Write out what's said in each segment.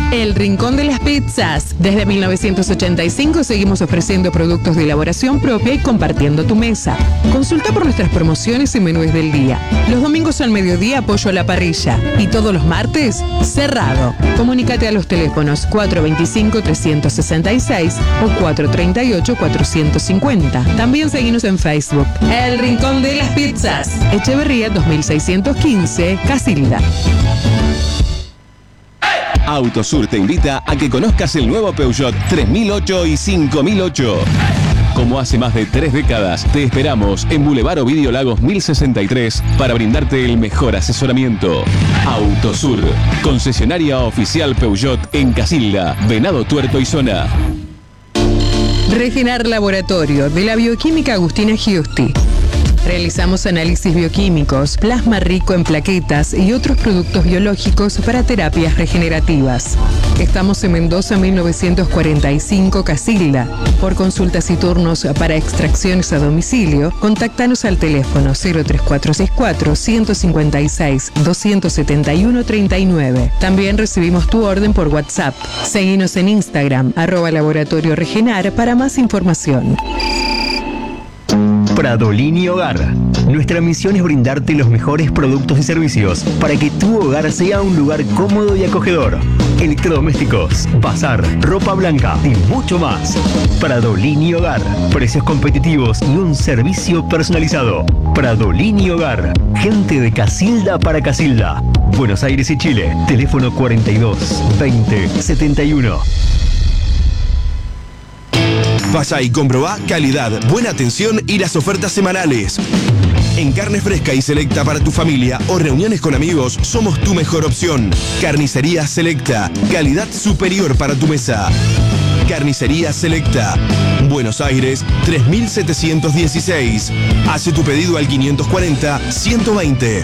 El Rincón de las Pizzas. Desde 1985 seguimos ofreciendo productos de elaboración propia y compartiendo tu mesa. Consulta por nuestras promociones y menús del día. Los domingos al mediodía pollo a la parrilla y todos los martes cerrado. Comunícate a los teléfonos 425-366 o 438-450. También seguimos en Facebook. El Rincón de las Pizzas. Echeverría 2615, Casilda. Autosur te invita a que conozcas el nuevo Peugeot 3008 y 5008. Como hace más de 3 décadas, te esperamos en Boulevard Ovidio Lagos 1063 para brindarte el mejor asesoramiento. Autosur, concesionaria oficial Peugeot en Casilda, Venado Tuerto y Zona. Regenar Laboratorio de la Bioquímica Agustina Giusti. Realizamos análisis bioquímicos, plasma rico en plaquetas y otros productos biológicos para terapias regenerativas. Estamos en Mendoza 1945, Casilda. Por consultas y turnos para extracciones a domicilio, contáctanos al teléfono 03464 156 271 39. También recibimos tu orden por WhatsApp. Seguinos en Instagram, @Laboratorio Regenar para más información. Pradolini Hogar. Nuestra misión es brindarte los mejores productos y servicios para que tu hogar sea un lugar cómodo y acogedor. Electrodomésticos, bazar, ropa blanca y mucho más. Pradolini Hogar. Precios competitivos y un servicio personalizado. Pradolini Hogar. Gente de Casilda para Casilda. Buenos Aires y Chile. Teléfono 42 20 71. Pasá y comprobá calidad, buena atención y las ofertas semanales. En carne fresca y selecta para tu familia o reuniones con amigos, somos tu mejor opción. Carnicería Selecta, calidad superior para tu mesa. Carnicería Selecta, Buenos Aires 3716. Hace tu pedido al 540 120.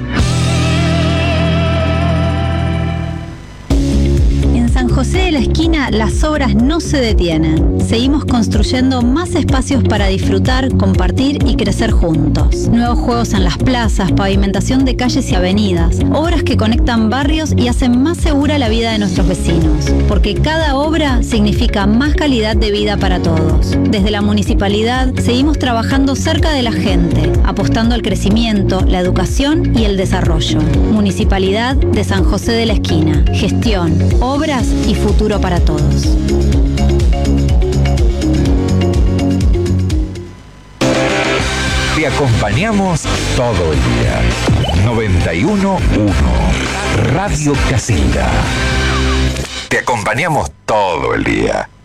San José de la Esquina, las obras no se detienen. Seguimos construyendo más espacios para disfrutar, compartir y crecer juntos. Nuevos juegos en las plazas, pavimentación de calles y avenidas, obras que conectan barrios y hacen más segura la vida de nuestros vecinos. Porque cada obra significa más calidad de vida para todos. Desde la municipalidad seguimos trabajando cerca de la gente, apostando al crecimiento, la educación y el desarrollo. Municipalidad de San José de la Esquina. Gestión, obras y futuro para todos. Te acompañamos todo el día. 91.1 Radio Casilda. Te acompañamos todo el día.